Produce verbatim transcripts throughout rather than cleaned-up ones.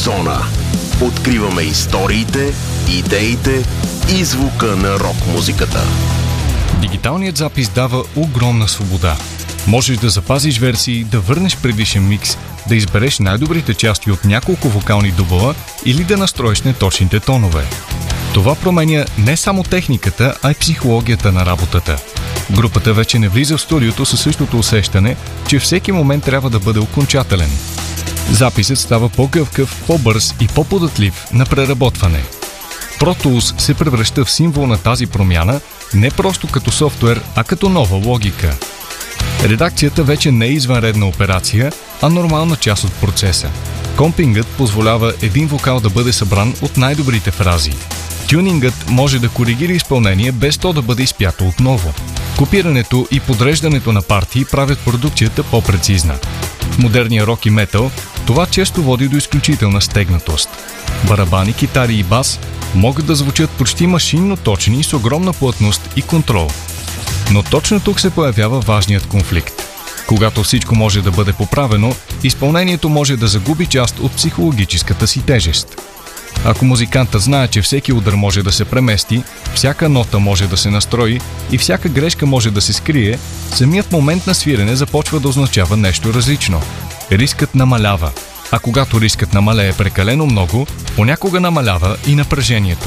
Зона. Откриваме историите, идеите и звука на рок-музиката. Дигиталният запис дава огромна свобода. Можеш да запазиш версии, да върнеш предишен микс, да избереш най-добрите части от няколко вокални дубъла или да настроиш неточните тонове. Това променя не само техниката, а и психологията на работата. Групата вече не влиза в студиото със същото усещане, че всеки момент трябва да бъде окончателен. Записът става по-гъвкав, по-бърз и по-податлив на преработване. Pro Tools се превръща в символ на тази промяна не просто като софтуер, а като нова логика. Редакцията вече не е извънредна операция, а нормална част от процеса. Компингът позволява един вокал да бъде събран от най-добрите фрази. Тюнингът може да коригира изпълнение без то да бъде изпято отново. Копирането и подреждането на партии правят продукцията по-прецизна. В модерния рок и метал това често води до изключителна стегнатост. Барабани, китари и бас могат да звучат почти машинно точни с огромна плътност и контрол. Но точно тук се появява важният конфликт. Когато всичко може да бъде поправено, изпълнението може да загуби част от психологическата си тежест. Ако музикантът знае, че всеки удар може да се премести, всяка нота може да се настрои и всяка грешка може да се скрие, самият момент на свирене започва да означава нещо различно. Рискът намалява, а когато рискът намалее прекалено много, понякога намалява и напрежението.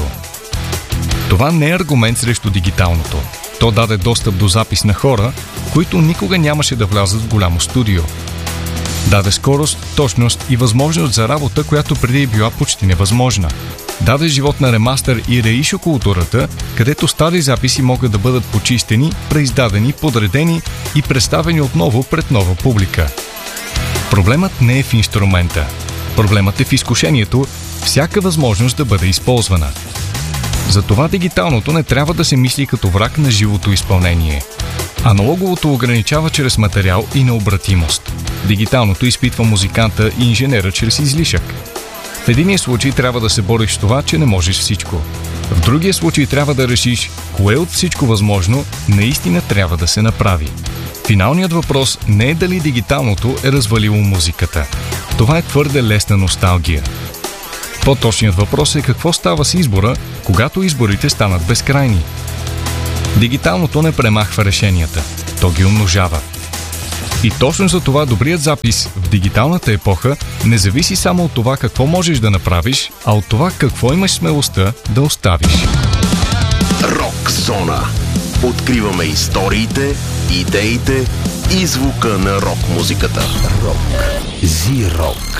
Това не е аргумент срещу дигиталното. То даде достъп до запис на хора, които никога нямаше да влязат в голямо студио. Даде скорост, точност и възможност за работа, която преди е била почти невъзможна. Даде живот на ремастър и реишо културата, където стари записи могат да бъдат почистени, преиздадени, подредени и представени отново пред нова публика. Проблемът не е в инструмента. Проблемът е в изкушението всяка възможност да бъде използвана. Затова дигиталното не трябва да се мисли като враг на живото изпълнение. Аналоговото ограничава чрез материал и необратимост. Дигиталното изпитва музиканта и инженера чрез излишък. В единия случай трябва да се бориш с това, че не можеш всичко. В другия случай трябва да решиш, кое от всичко възможно наистина трябва да се направи. Финалният въпрос не е дали дигиталното е развалило музиката. Това е твърде лесна носталгия. По-точният въпрос е какво става с избора, когато изборите станат безкрайни. Дигиталното не премахва решенията, то ги умножава. И точно за това добрият запис в дигиталната епоха не зависи само от това какво можеш да направиш, а от това какво имаш смелостта да оставиш. Рок зона. Откриваме историите, идеите и звука на рок-музиката. Рок. Зи-рок.